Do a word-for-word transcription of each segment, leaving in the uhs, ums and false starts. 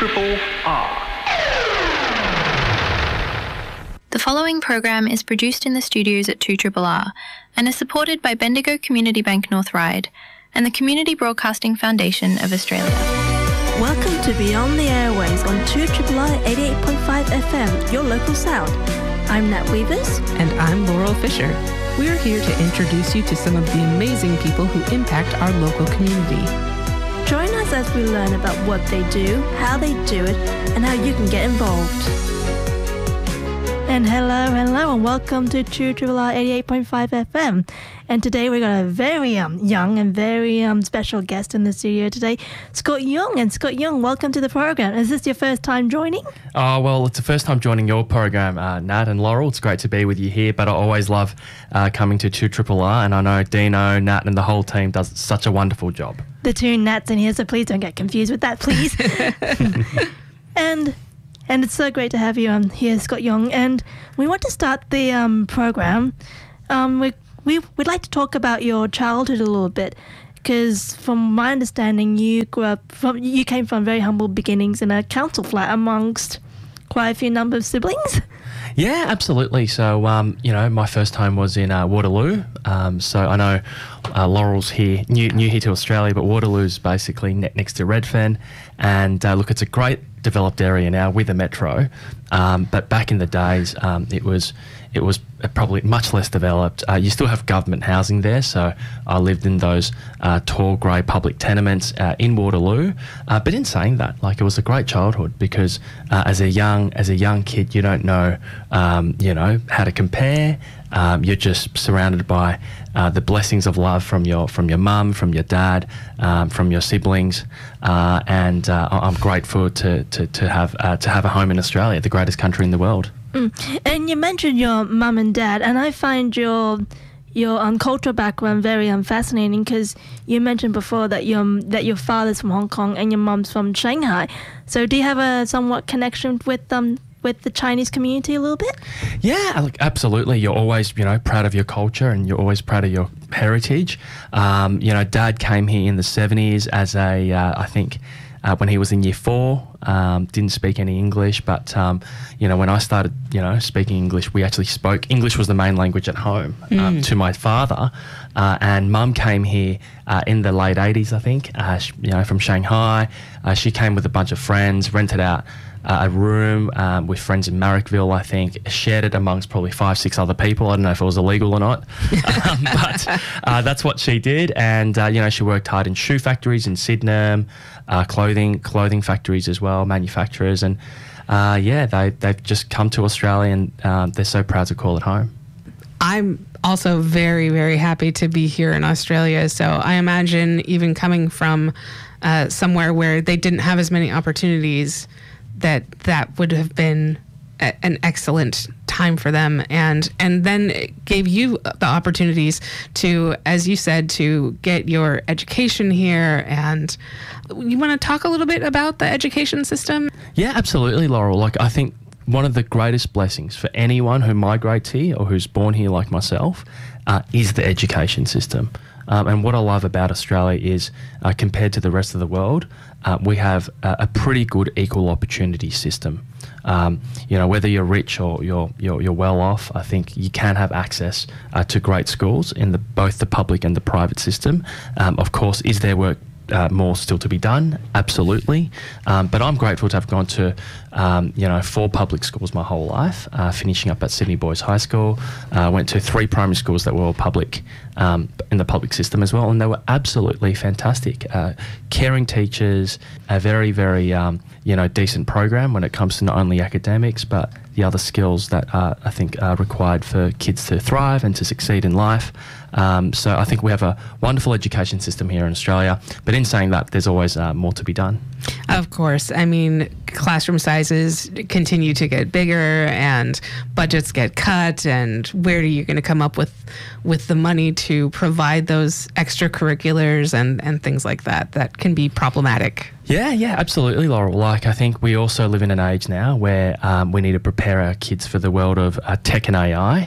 Triple R. The following program is produced in the studios at two R R R and is supported by Bendigo Community Bank North Ryde and the Community Broadcasting Foundation of Australia. Welcome to Beyond the Airways on two R R R eighty-eight point five F M, your local sound. I'm Nat Weavers. And I'm Laurel Fisher. We're here to introduce you to some of the amazing people who impact our local community. Join us as we learn about what they do, how they do it, and how you can get involved. And hello, hello, and welcome to two R R R eighty-eight point five F M. And today we've got a very um, young and very um, special guest in the studio today, Scott Young. And Scott Young, welcome to the program. Is this your first time joining? Oh, well, it's the first time joining your program, uh, Nat and Laurel. It's great to be with you here, but I always love uh, coming to two R R R, and I know Dino, Nat, and the whole team does such a wonderful job. The two Nats in here, so please don't get confused with that, please. and... And it's so great to have you um, here, Scott Young. And we want to start the um, program. Um, we, we, we'd like to talk about your childhood a little bit, because from my understanding, you grew up from, you came from very humble beginnings in a council flat amongst quite a few number of siblings. Yeah, absolutely. So, um, you know, my first home was in uh, Waterloo. Um, so I know uh, Laurel's here, new, new here to Australia, but Waterloo's basically ne- next to Redfern. And uh, look, it's a great developed area now with a metro. Um, but back in the days, um, it was it was probably much less developed. Uh, you still have government housing there. So I lived in those uh, tall grey public tenements uh, in Waterloo. Uh, but in saying that, like, it was a great childhood because uh, as a young as a young kid, you don't know, um, you know, how to compare. Um, you're just surrounded by uh, the blessings of love from your from your mum, from your dad, um, from your siblings, uh, and uh, I'm grateful to to, to have uh, to have a home in Australia, the greatest country in the world. Mm. And you mentioned your mum and dad, and I find your your um, cultural background very um, fascinating, because you mentioned before that your that your father's from Hong Kong and your mum's from Shanghai. So do you have a somewhat connection with them? Um, with the Chinese community a little bit? Yeah, look, absolutely. You're always, you know, proud of your culture and you're always proud of your heritage. Um, you know, Dad came here in the seventies as a, uh, I think, uh, when he was in year four, um, didn't speak any English, but, um, you know, when I started, you know, speaking English, we actually spoke, English was the main language at home um, mm. to my father. Uh, and Mum came here uh, in the late eighties, I think, uh, sh- you know, from Shanghai. Uh, she came with a bunch of friends, rented out Uh, a room um, with friends in Marrickville, I think, shared it amongst probably five, six other people. I don't know if it was illegal or not, um, but uh, that's what she did. And, uh, you know, she worked hard in shoe factories in Sydenham, uh, clothing clothing factories as well, manufacturers. And, uh, yeah, they, they've just come to Australia and um, they're so proud to call it home. I'm also very, very happy to be here in Australia. So I imagine even coming from uh, somewhere where they didn't have as many opportunities, that that would have been a, an excellent time for them, and and then it gave you the opportunities to, as you said, to get your education here. And you want to talk a little bit about the education system? Yeah, absolutely, Laurel. Like, I think one of the greatest blessings for anyone who migrates here or who's born here like myself uh, is the education system. Um, and what I love about Australia is, uh, compared to the rest of the world, uh, we have a, a pretty good equal opportunity system. Um, you know, whether you're rich or you're you're, you're well off, I think you can have access uh, to great schools in the both the public and the private system. Um, of course, is there work Uh, more still to be done? Absolutely. Um, but I'm grateful to have gone to, um, you know, four public schools my whole life, uh, finishing up at Sydney Boys High School. I uh, went to three primary schools that were all public, um, in the public system as well, and they were absolutely fantastic. Uh, caring teachers, a very, very, um, you know, decent program when it comes to not only academics, but the other skills that uh, I think are required for kids to thrive and to succeed in life. Um, so I think we have a wonderful education system here in Australia. But in saying that, there's always uh, more to be done. Of course. I mean, classroom sizes continue to get bigger and budgets get cut. And where are you going to come up with with the money to provide those extracurriculars and, and things like that that can be problematic? Yeah, yeah, absolutely, Laurel. Like, I think we also live in an age now where um, we need to prepare our kids for the world of uh, tech and A I.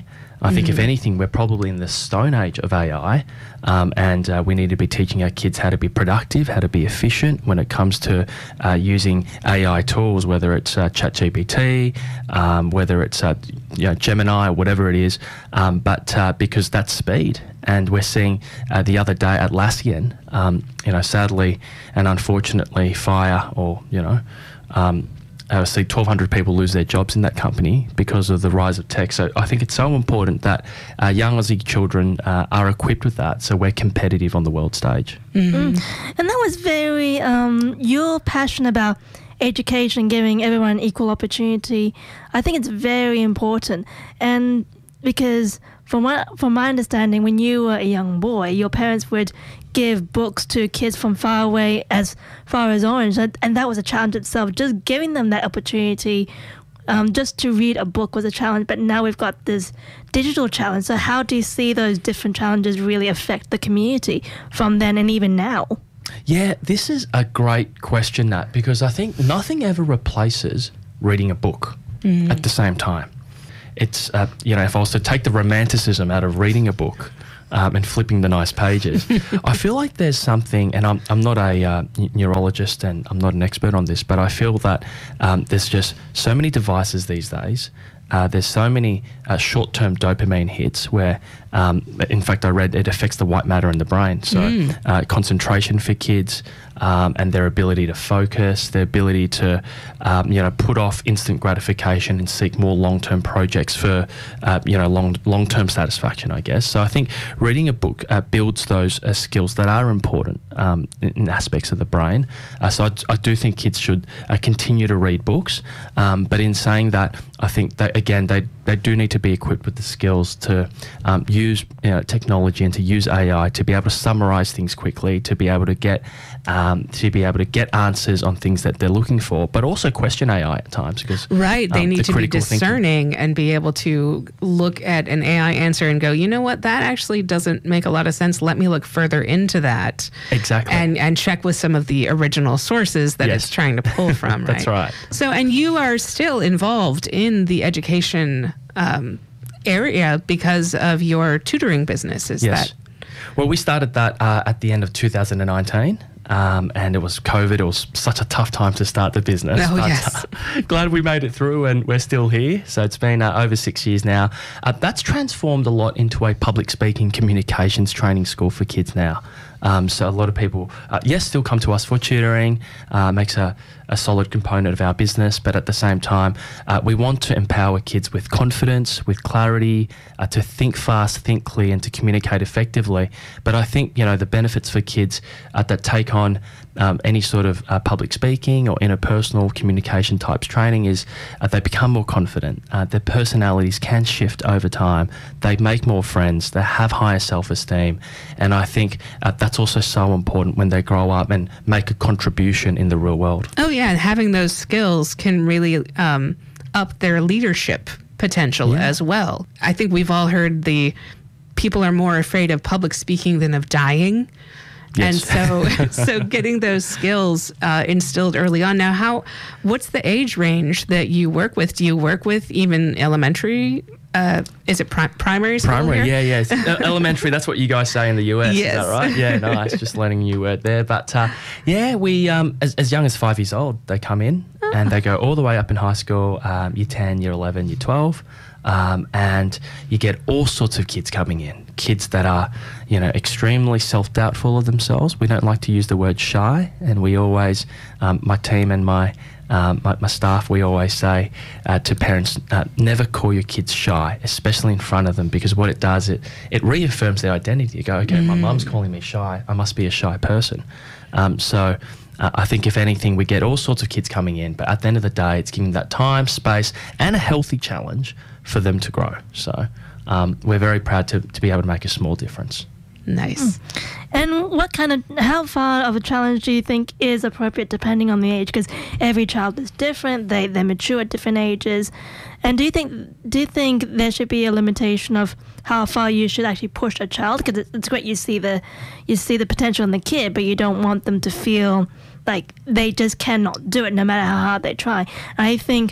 I think, if anything, we're probably in the stone age of A I, um, and uh, we need to be teaching our kids how to be productive, how to be efficient when it comes to uh, using A I tools, whether it's uh, ChatGPT, um, whether it's uh, you know, Gemini, or whatever it is, um, but uh, because that's speed. And we're seeing uh, the other day Atlassian, um, you know, sadly and unfortunately, fire or, you know, um, I see twelve hundred people lose their jobs in that company because of the rise of tech. So I think it's so important that uh, young Aussie children uh, are equipped with that, so we're competitive on the world stage. Mm. And that was very, um, your passion about education, giving everyone equal opportunity. I think it's very important. And because from what, from my understanding, when you were a young boy, your parents would give books to kids from far away, as far as Orange, and, and that was a challenge itself. Just giving them that opportunity, um, just to read a book was a challenge. But now we've got this digital challenge. So how do you see those different challenges really affect the community from then and even now? Yeah, this is a great question, Nat, because I think nothing ever replaces reading a book mm. at the same time. It's, uh, you know, if I was to take the romanticism out of reading a book um, and flipping the nice pages, I feel like there's something, and I'm, I'm not a uh, neurologist and I'm not an expert on this, but I feel that um, there's just so many devices these days. Uh, there's so many uh, short-term dopamine hits where, um, in fact, I read it affects the white matter in the brain. So mm. uh, concentration for kids um, and their ability to focus, their ability to, um, you know, put off instant gratification and seek more long-term projects for, uh, you know, long, long-term satisfaction, I guess. So I think reading a book uh, builds those uh, skills that are important um, in, in aspects of the brain. Uh, so I, I do think kids should uh, continue to read books. Um, but in saying that, I think that, again, they they do need to be equipped with the skills to um, use you know, technology and to use A I to be able to summarize things quickly, to be able to get um, to be able to get answers on things that they're looking for, but also question A I at times because right, they um, need the to be discerning thinking. And be able to look at an A I answer and go, you know what, that actually doesn't make a lot of sense. Let me look further into that. Exactly, and and check with some of the original sources that yes. it's trying to pull from. Right? That's right. So, and you are still involved in the education um, area because of your tutoring business, is yes. that? Well, we started that uh, at the end of two thousand nineteen. Um, and it was COVID. It was such a tough time to start the business. Oh, but, yes. Uh, glad we made it through and we're still here. So it's been uh, over six years now. Uh, that's transformed a lot into a public speaking communications training school for kids now. Um, so a lot of people, uh, yes, still come to us for tutoring, uh, makes a, a solid component of our business, but at the same time, uh, we want to empower kids with confidence, with clarity, uh, to think fast, think clear, and to communicate effectively. But I think, you know, the benefits for kids uh, that take on um, any sort of uh, public speaking or interpersonal communication types training is uh, they become more confident. Uh, their personalities can shift over time. They make more friends. They have higher self-esteem. And I think uh, that's also so important when they grow up and make a contribution in the real world. Oh, yeah. And having those skills can really um, up their leadership potential yeah. as well. I think we've all heard the people are more afraid of public speaking than of dying. Yes. And so so getting those skills uh, instilled early on. Now, how? What's the age range that you work with? Do you work with even elementary? Uh, is it pri- primary school Primary, here? yeah, yeah. Elementary, that's what you guys say in the U S, yes. is that right? Yeah, nice. Just learning a new word there. But uh, yeah, we, um, as, as young as five years old, they come in oh. and they go all the way up in high school, um, year ten, year eleven, year twelve. Um, and you get all sorts of kids coming in. Kids that are, you know, extremely self-doubtful of themselves. We don't like to use the word shy, and we always, um, my team and my, um, my my staff, we always say uh, to parents, uh, never call your kids shy, especially in front of them, because what it does, it it reaffirms their identity. You go, okay, mm. my mum's calling me shy, I must be a shy person. Um, so. Uh, I think if anything, we get all sorts of kids coming in, but at the end of the day, it's giving that time, space, and a healthy challenge for them to grow. So um, we're very proud to, to be able to make a small difference. Nice. Mm. And what kind of, how far of a challenge do you think is appropriate depending on the age? Because every child is different, they, they mature at different ages. And do you think, do you think there should be a limitation of how far you should actually push a child? Because it's great you see the, you see the potential in the kid, but you don't want them to feel like they just cannot do it no matter how hard they try. I think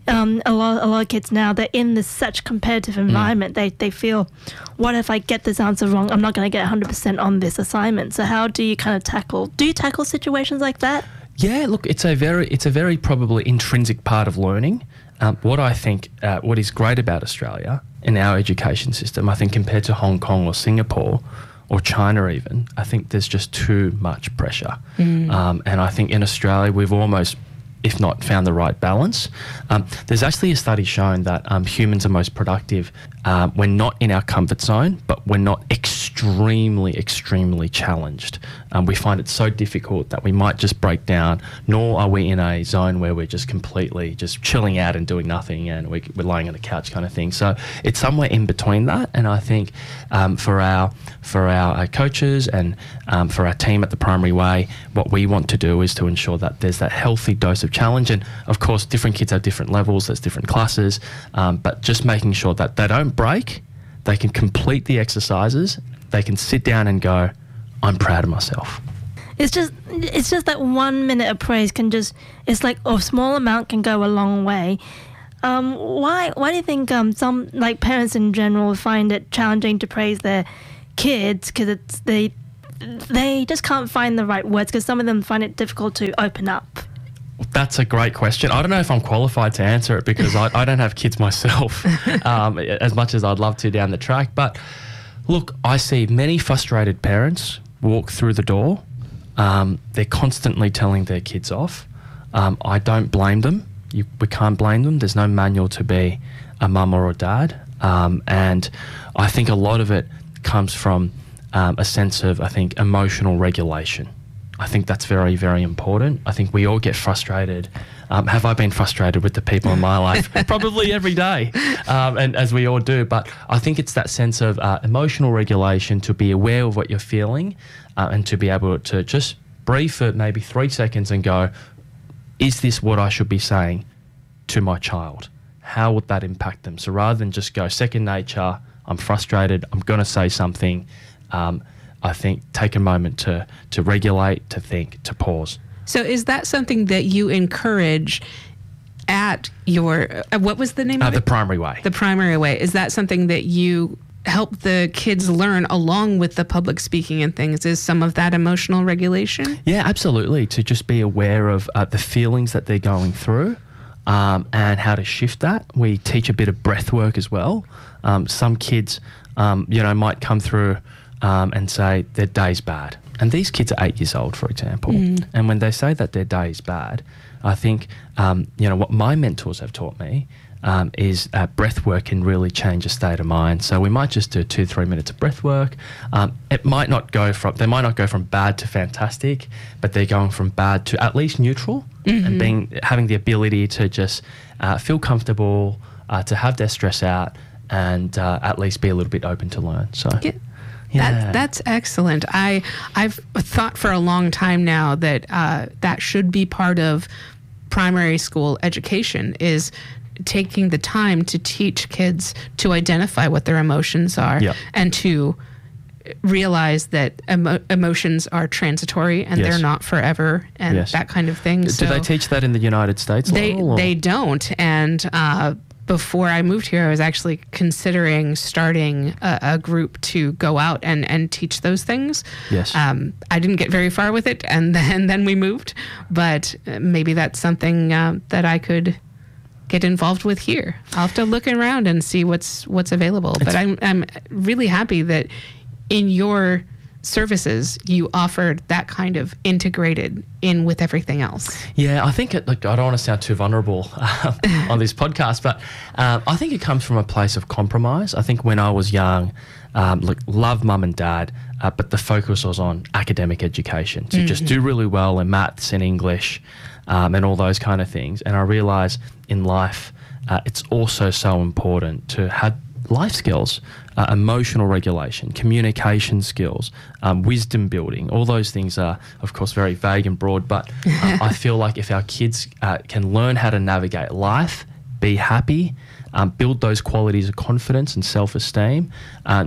um, a lot a lot of kids now, they're in this such competitive environment. Mm. They they feel, what if I get this answer wrong? I'm not going to get one hundred percent on this assignment. So how do you kind of tackle? Do you tackle situations like that? Yeah, look, it's a very it's a very probably intrinsic part of learning. Um, what I think, uh, what is great about Australia in our education system, I think compared to Hong Kong or Singapore or China even, I think there's just too much pressure. Mm. Um, and I think in Australia we've almost, if not found the right balance. Um, there's actually a study showing that um, humans are most productive uh, when not in our comfort zone, but when not extremely, extremely challenged. Um, we find it so difficult that we might just break down, nor are we in a zone where we're just completely just chilling out and doing nothing and we, we're lying on the couch kind of thing. So it's somewhere in between that. And I think um, for our for our uh, coaches and um, for our team at the Primary Way, what we want to do is to ensure that there's that healthy dose of challenge. And of course, different kids have different levels, there's different classes, um, but just making sure that they don't break, they can complete the exercises, they can sit down and go, I'm proud of myself. It's just it's just that one minute of praise can just, it's like a small amount can go a long way. Um, why why do you think um, some, like parents in general, find it challenging to praise their kids? Because it's they they just can't find the right words, because some of them find it difficult to open up. That's a great question. I don't know if I'm qualified to answer it because I, I don't have kids myself, um, as much as I'd love to down the track. But look, I see many frustrated parents walk through the door. Um, they're constantly telling their kids off. Um, I don't blame them. You, we can't blame them. There's no manual to be a mum or a dad. Um, and I think a lot of it comes from um, a sense of, I think, emotional regulation. I think that's very, very important. I think we all get frustrated. Um, have I been frustrated with the people in my life? Probably every day, um, and as we all do. But I think it's that sense of uh, emotional regulation, to be aware of what you're feeling uh, and to be able to just breathe for maybe three seconds and go, is this what I should be saying to my child? How would that impact them? So rather than just go second nature, I'm frustrated, I'm going to say something, um, I think take a moment to to regulate, to think, to pause. So is that something that you encourage at your, uh, what was the name uh, of it? The Primary Way. The Primary Way. Is that something that you help the kids learn along with the public speaking and things? Is some of that emotional regulation? Yeah, absolutely. To just be aware of uh, the feelings that they're going through um, and how to shift that. We teach a bit of breath work as well. Um, some kids, um, you know, might come through Um, and say their day's bad. And these kids are eight years old, for example. Mm. And when they say that their day is bad, I think, um, you know, what my mentors have taught me um, is uh, breath work can really change a state of mind. So we might just do two, three minutes of breath work. Um, it might not go from, they might not go from bad to fantastic, but they're going from bad to at least neutral, mm-hmm. and being having the ability to just uh, feel comfortable, uh, to have their stress out, and uh, at least be a little bit open to learn. So. Yeah. Yeah. That, that's excellent. I, I've thought for a long time now that uh, that should be part of primary school education, is taking the time to teach kids to identify what their emotions are, yep. and to realize that emo- emotions are transitory and yes. they're not forever, and yes. that kind of thing. Do so they teach that in the United States? They, Laurel, they don't. And uh, before I moved here, I was actually considering starting a, a group to go out and, and teach those things. Yes. Um, I didn't get very far with it, and then, then we moved. But maybe that's something uh, that I could get involved with here. I'll have to look around and see what's what's available. It's, but I'm I'm really happy that in your services you offered that kind of integrated in with everything else. Yeah, I think it, look, I don't want to sound too vulnerable uh, on this podcast, but uh, I think it comes from a place of compromise. I think when I was young, um, look, loved mum and dad, uh, but the focus was on academic education, to mm-hmm. just do really well in maths and English um, and all those kind of things. And I realised in life uh, it's also so important to have life skills, uh, emotional regulation, communication skills, um, wisdom building. All those things are, of course, very vague and broad, but uh, I feel like if our kids uh, can learn how to navigate life, be happy, um, build those qualities of confidence and self-esteem, uh,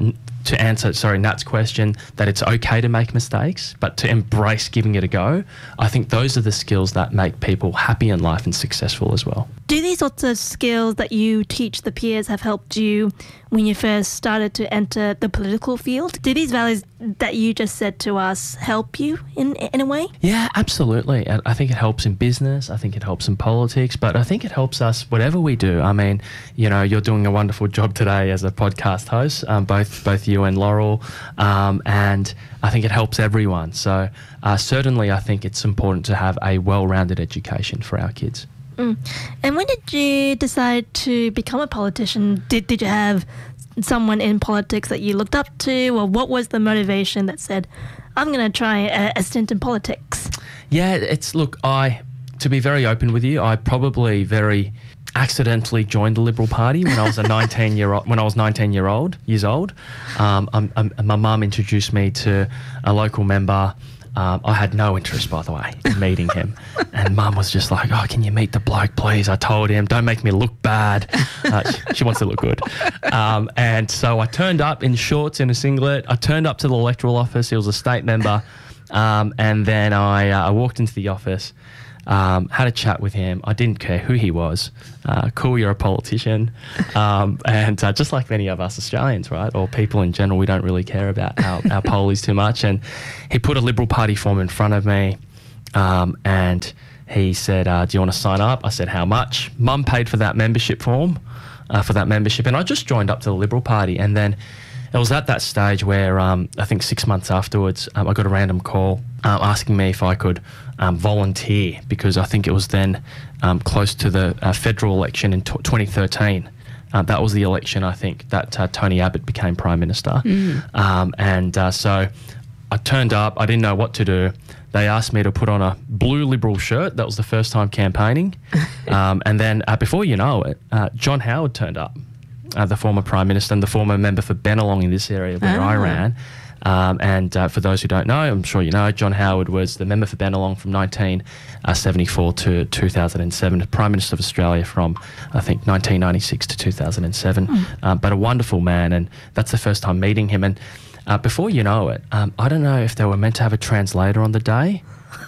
to answer, sorry, Nat's question, that it's okay to make mistakes, but to embrace giving it a go. I think those are the skills that make people happy in life and successful as well. Do these sorts of skills that you teach the peers have helped you when you first started to enter the political field? Do these values that you just said to us help you in in a way? Yeah, absolutely. And I think it helps in business. I think it helps in politics, but I think it helps us whatever we do. I mean, you know, you're doing a wonderful job today as a podcast host, um, both both you and Laurel, um, and I think it helps everyone. So uh, certainly I think it's important to have a well-rounded education for our kids. Mm. And when did you decide to become a politician? Did did you have someone in politics that you looked up to, or what was the motivation that said, I'm going to try a, a stint in politics? Yeah, it's, look, I, to be very open with you, I probably very accidentally joined the Liberal Party when I was a nineteen year old, when I was nineteen year old, years old. Um, I'm, I'm, my mum introduced me to a local member. Um, I had no interest, by the way, in meeting him. And Mum was just like, oh, can you meet the bloke, please? I told him, don't make me look bad. Uh, she, she wants to look good. Um, and so I turned up in shorts, in a singlet. I turned up to the electoral office. He was a state member. Um, and then I, uh, I walked into the office, um, had a chat with him. I didn't care who he was. Uh, cool, you're a politician. Um, and uh, just like many of us Australians, right, or people in general, we don't really care about our, our polies too much. And he put a Liberal Party form in front of me, um, and he said, uh, do you want to sign up? I said, how much? Mum paid for that membership form, uh, for that membership, and I just joined up to the Liberal Party. And then it was at that stage where um, I think six months afterwards, um, I got a random call uh, asking me if I could um, volunteer, because I think it was then um, close to the uh, federal election in t- twenty thirteen. Uh, that was the election, I think, that uh, Tony Abbott became Prime Minister. Mm. Um, and uh, so I turned up. I didn't know what to do. They asked me to put on a blue Liberal shirt. That was the first time campaigning. um, and then uh, before you know it, uh, John Howard turned up. Uh, the former Prime Minister and the former member for Bennelong in this area where Ah. I ran. Um, and uh, for those who don't know, I'm sure you know, John Howard was the member for Bennelong from nineteen seventy-four to two thousand seven, Prime Minister of Australia from, I think, nineteen ninety-six to two thousand seven. Mm. Um, but a wonderful man, and that's the first time meeting him. And uh, before you know it, um, I don't know if they were meant to have a translator on the day,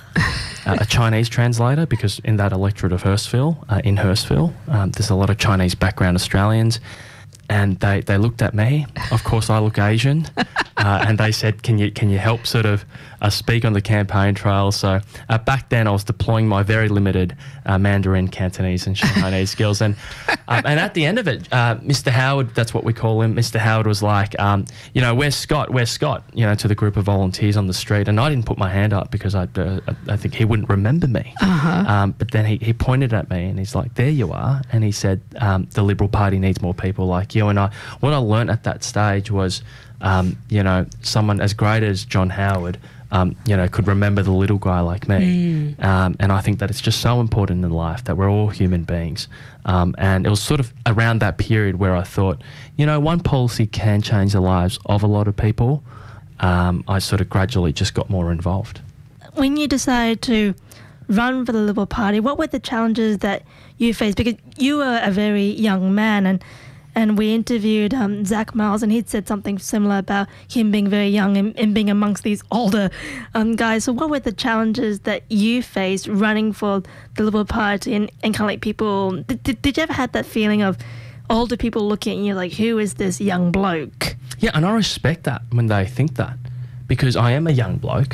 uh, a Chinese translator, because in that electorate of Hurstville, uh, in Hurstville, um, there's a lot of Chinese background Australians. And they, they looked at me. Of course, I look Asian. Uh, and they said, can you can you help sort of uh, speak on the campaign trail? So uh, back then I was deploying my very limited uh, Mandarin, Cantonese and Shanghainese skills. And um, and at the end of it, uh, Mister Howard, that's what we call him, Mister Howard was like, um, you know, where's Scott? Where's Scott? You know, to the group of volunteers on the street. And I didn't put my hand up because I uh, I think he wouldn't remember me. Uh-huh. Um, but then he, he pointed at me and he's like, there you are. And he said, um, the Liberal Party needs more people like you. And I, what I learnt at that stage was, um, you know, someone as great as John Howard, um, you know, could remember the little guy like me. Mm. Um, and I think that it's just so important in life that we're all human beings. Um, and it was sort of around that period where I thought, you know, one policy can change the lives of a lot of people. Um, I sort of gradually just got more involved. When you decided to run for the Liberal Party, what were the challenges that you faced? Because you were a very young man, and and we interviewed um, Zach Miles, and he'd said something similar about him being very young and, and being amongst these older um, guys. So what were the challenges that you faced running for the Liberal Party, and, and kind of like people, did, did, did you ever have that feeling of older people looking at you like, who is this young bloke? Yeah, and I respect that when they think that, because I am a young bloke.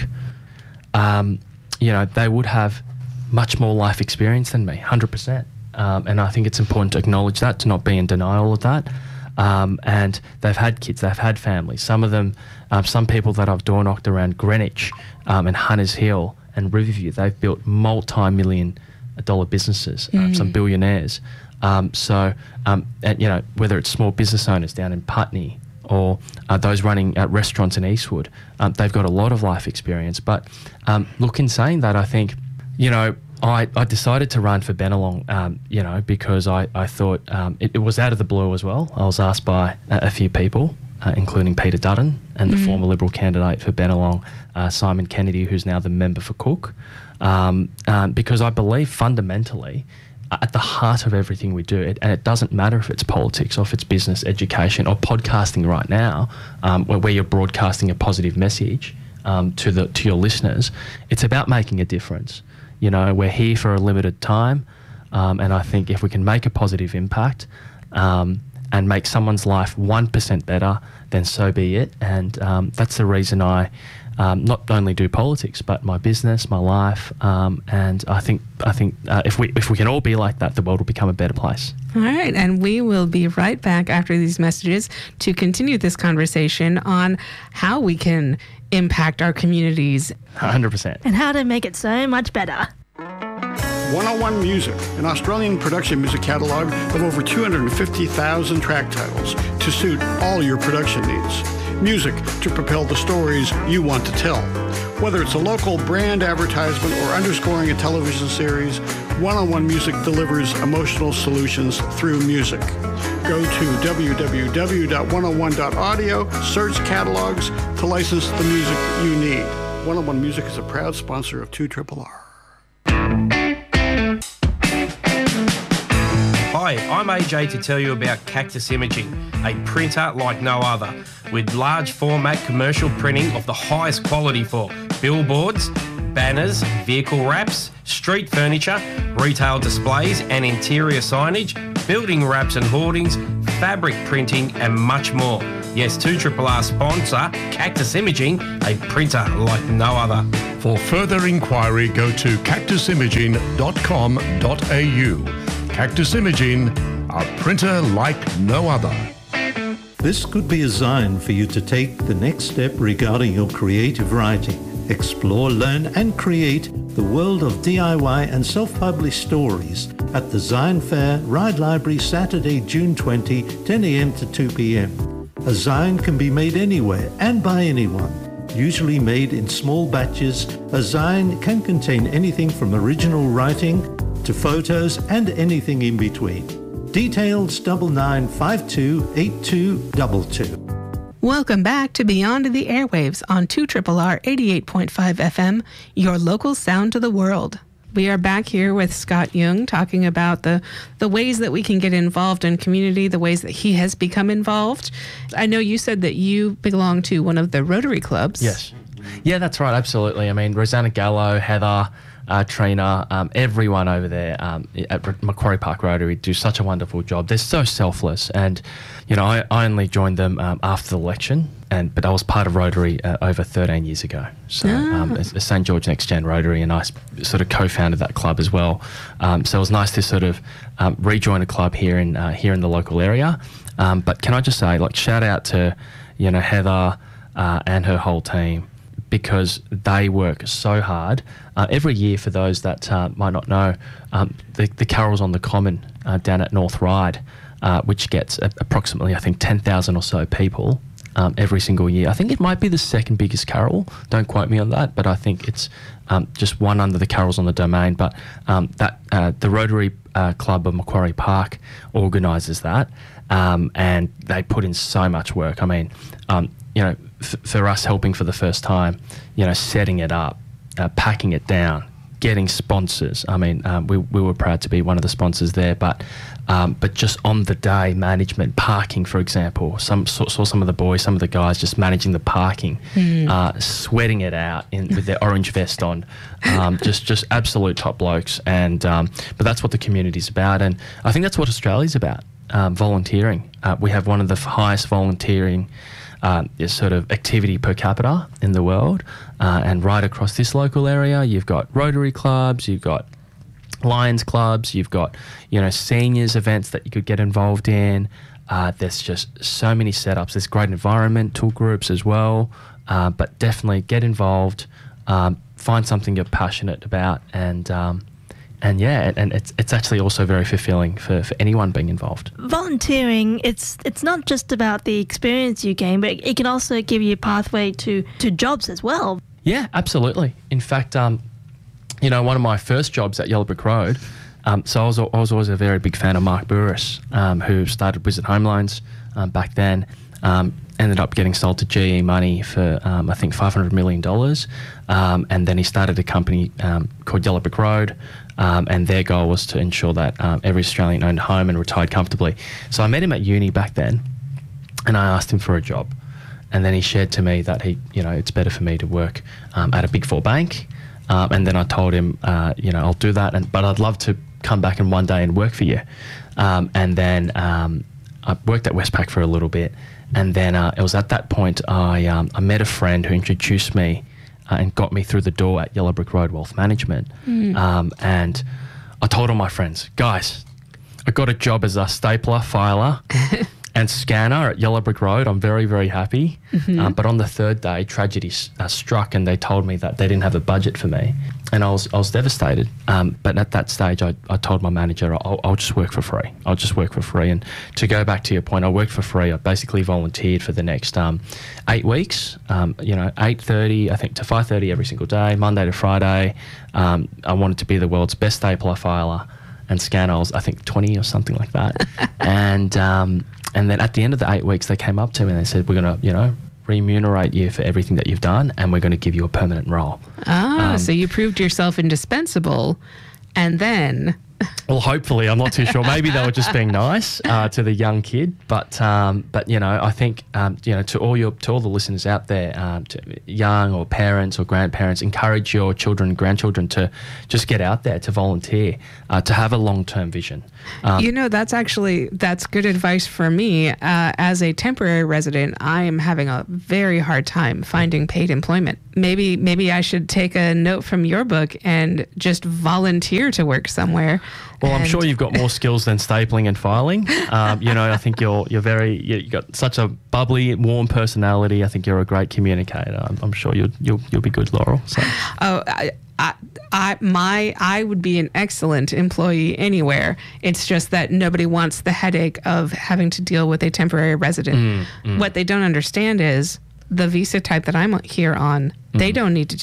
Um, you know, they would have much more life experience than me, one hundred percent. Um, and I think it's important to acknowledge that, to not be in denial of that. Um, and they've had kids, they've had families. Some of them, um, some people that I've door knocked around Greenwich um, and Hunters Hill and Riverview, they've built multi-million dollar businesses, um, mm. some billionaires. Um, so, um, and, you know, whether it's small business owners down in Putney or uh, those running uh, restaurants in Eastwood, um, they've got a lot of life experience. But um, look, in saying that, I think, you know, I, I decided to run for Bennelong, um, you know, because I, I thought um, it, it was out of the blue as well. I was asked by a, a few people, uh, including Peter Dutton and mm-hmm. the former Liberal candidate for Bennelong, uh, Simon Kennedy, who's now the member for Cook, um, um, because I believe fundamentally at the heart of everything we do. It, and it doesn't matter if it's politics or if it's business, education, or podcasting right now, um, where, where you're broadcasting a positive message um, to the to your listeners. It's about making a difference. You know, we're here for a limited time, um, and I think if we can make a positive impact um, and make someone's life one percent better, then so be it. And um, that's the reason I um, not only do politics, but my business, my life, um, and I think I think uh, if we if we can all be like that, the world will become a better place. All right, and we will be right back after these messages to continue this conversation on how we can impact our communities. one hundred percent. And how to make it so much better. one oh one Music, an Australian production music catalogue of over two hundred fifty thousand track titles to suit all your production needs. Music to propel the stories you want to tell. Whether it's a local brand advertisement or underscoring a television series, one oh one Music delivers emotional solutions through music. Go to w w w dot one oh one dot audio, search catalogs to license the music you need. one oh one Music is a proud sponsor of two R R R. Hi, I'm A J to tell you about Cactus Imaging, a printer like no other, with large format commercial printing of the highest quality for billboards, banners, vehicle wraps, street furniture, retail displays and interior signage, building wraps and hoardings, fabric printing and much more. Yes, two R R R sponsor, Cactus Imaging, a printer like no other. For further inquiry, go to cactus imaging dot com dot a u. Cactus Imaging, a printer like no other. This could be a sign for you to take the next step regarding your creative writing. Explore, learn and create the world of D I Y and self-published stories at the Zine Fair, Ride Library, Saturday, June twentieth, ten a m to two p m. A Zine can be made anywhere and by anyone. Usually made in small batches, a Zine can contain anything from original writing to photos and anything in between. Details double nine five two eight two two two. Welcome back to Beyond the Airwaves on two R R R eighty-eight point five F M, your local sound to the world. We are back here with Scott Jung talking about the, the ways that we can get involved in community, the ways that he has become involved. I know you said that you belong to one of the Rotary clubs. Yes. Yeah, that's right. Absolutely. I mean, Rosanna Gallo, Heather, uh, Trina, um, everyone over there um, at Macquarie Park Rotary do such a wonderful job. They're so selfless. And, you know, I, I only joined them um, after the election, and but I was part of Rotary uh, over thirteen years ago. So Ah. um, it's, it's Saint George Next Gen Rotary, and I s- sort of co-founded that club as well. Um, so it was nice to sort of um, rejoin a club here in uh, here in the local area. Um, but can I just say, like, shout out to, you know, Heather uh, and her whole team, because they work so hard. Uh, every year, for those that uh, might not know, um, the, the Carols on the Common uh, down at North Ryde, uh, which gets a- approximately, I think, ten thousand or so people um, every single year. I think it might be the second biggest carol. Don't quote me on that, but I think it's um, just one under the Carols on the Domain. But um, that uh, the Rotary uh, Club of Macquarie Park organises that, um, and they put in so much work. I mean, um, you know, f- for us helping for the first time, you know, setting it up, uh, packing it down, getting sponsors. I mean, um, we, we were proud to be one of the sponsors there, but um, but just on the day, management, parking, for example. Some saw, saw some of the boys, some of the guys just managing the parking, Mm. uh, sweating it out in with their orange vest on. Um, just just absolute top blokes. And um, but that's what the community's about, and I think that's what Australia's about. Um, volunteering. Uh, we have one of the f- highest volunteering Um, is sort of activity per capita in the world, uh, and right across this local area, you've got Rotary clubs, you've got Lions clubs, you've got, you know, seniors events that you could get involved in. Uh, there's just so many setups. There's great environmental groups as well, uh, but definitely get involved, um, find something you're passionate about, and um, and yeah, and it's it's actually also very fulfilling for, for anyone being involved. Volunteering, it's it's not just about the experience you gain, but it can also give you a pathway to, to jobs as well. Yeah, absolutely. In fact, um, you know, one of my first jobs at Yellow Brick Road, um, so I was, I was always a very big fan of Mark Burris, um, who started Wizard Home Loans um, back then. Um, ended up getting sold to G E Money for, um, I think, five hundred million dollars. Um, and then he started a company um, called Yellow Brick Road. Um, and their goal was to ensure that um, every Australian owned a home and retired comfortably. So I met him at uni back then, and I asked him for a job. And then he shared to me that he, you know, it's better for me to work um, at a Big Four bank. Um, and then I told him, uh, you know, I'll do that, and but I'd love to come back in one day and work for you. Um, and then um, I worked at Westpac for a little bit. And then uh, it was at that point I, um, I met a friend who introduced me uh, and got me through the door at Yellow Brick Road Wealth Management. Mm. Um, and I told all my friends, guys, I got a job as a stapler, filer, and scanner at Yellow Brick Road. I'm very, very happy. Mm-hmm. Um, but on the third day, tragedy uh, struck, and they told me that they didn't have a budget for me. And I was I was devastated. Um, but at that stage, I, I told my manager, I'll, I'll just work for free. I'll just work for free. And to go back to your point, I worked for free. I basically volunteered for the next um, eight weeks, um, you know, eight thirty, I think, to five thirty every single day, Monday to Friday. Um, I wanted to be the world's best stapler, filer, and scanner. I was, I think, twenty or something like that. and um, and then at the end of the eight weeks, they came up to me and they said, we're going to, you know, remunerate you for everything that you've done, and we're going to give you a permanent role. Ah, Um, so you proved yourself indispensable, and then... Well, hopefully, I'm not too sure. Maybe they were just being nice uh, to the young kid, but um, but you know, I think um, you know, to all your to all the listeners out there, um, to young or parents or grandparents, encourage your children and grandchildren to just get out there, to volunteer, uh, to have a long-term vision. Um, You know, that's actually, that's good advice for me. Uh, as a temporary resident, I am having a very hard time finding paid employment. Maybe, maybe I should take a note from your book and just volunteer to work somewhere. Well, I'm And- sure you've got more skills than stapling and filing. Um, you know, I think you're you're very you you got such a bubbly, warm personality. I think you're a great communicator. I'm, I'm sure you'll you'll you'll be good, Laurel. So. Oh, I, I, I, my, I would be an excellent employee anywhere. It's just that nobody wants the headache of having to deal with a temporary resident. Mm, mm. What they don't understand is the visa type that I'm here on, they don't need to